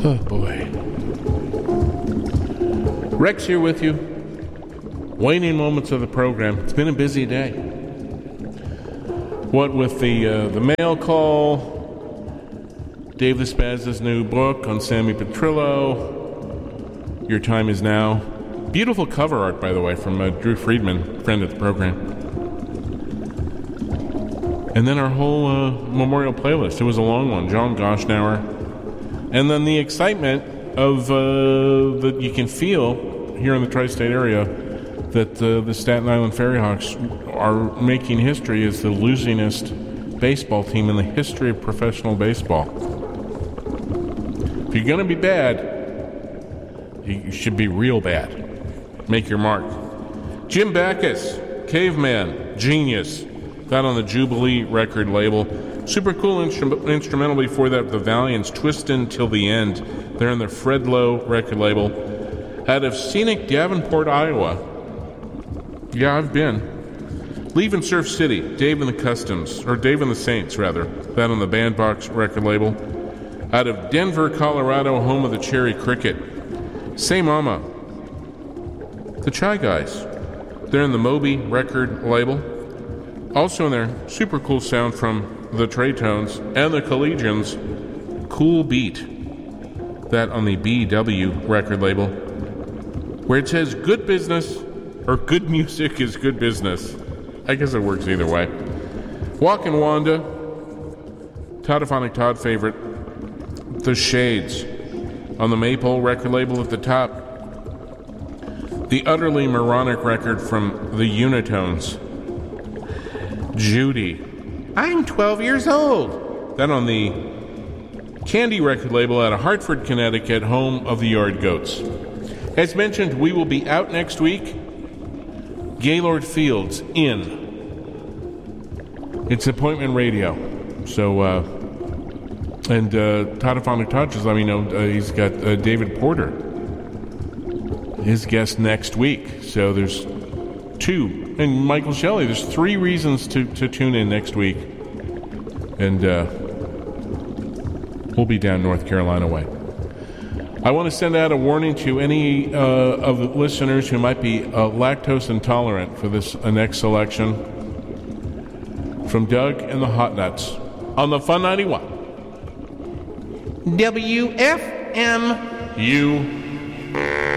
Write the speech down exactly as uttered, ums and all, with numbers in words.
Oh, boy. Rex here with you. Waning moments of the program. It's been a busy day. What with the uh, the mail call, Dave the Spaz's new book on Sammy Petrillo, Your Time Is Now. Beautiful cover art, by the way, from uh, Drew Friedman, friend of the program. And then our whole uh, memorial playlist. It was a long one. John Goshnauer. And then the excitement of uh, that you can feel here in the tri-state area that uh, the Staten Island Ferryhawks are making history as the losingest baseball team in the history of professional baseball. If you're going to be bad, you should be real bad. Make your mark. Jim Backus, Caveman, Genius. That on the Jubilee record label. Super cool instru- instrumental before that, the Valiants, Twistin' Till the End. They're on the Fred Lowe record label. Out of scenic Davenport, Iowa. Yeah, I've been. Leave and Surf City, Dave and the Customs, or Dave and the Saints, rather. That on the Bandbox record label. Out of Denver, Colorado, home of the Cherry Cricket. Say Mama. The Chai Guys. They're in the Moby record label. Also in there, super cool sound from the Traytones and the Collegians. Cool Beat. That on the B W record label. Where it says good business or good music is good business. I guess it works either way. Walkin' Wanda. Toddophonic Todd favorite. The Shades. On the Maypole record label at the top. The utterly moronic record from the Unitones. Judy. I'm twelve years old. That on the Candy record label out of Hartford, Connecticut, home of the Yard Goats. As mentioned, we will be out next week. Gaylord Fields in. It's appointment radio. So, uh, and uh, Toddophonic Todd just let me know uh, he's got uh, David Porter, his guest next week. So there's two. And Michael Shelley, there's three reasons to, to tune in next week. And uh, we'll be down North Carolina way. I want to send out a warning to any uh, of the listeners who might be uh, lactose intolerant for this uh, next selection. From Doug and the Hot Nuts on the Fun ninety-one. W F M U.